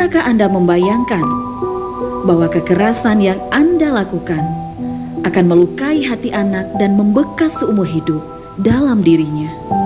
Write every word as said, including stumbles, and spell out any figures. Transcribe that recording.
Pernahkah Anda membayangkan bahwa kekerasan yang Anda lakukan akan melukai hati anak dan membekas seumur hidup dalam dirinya?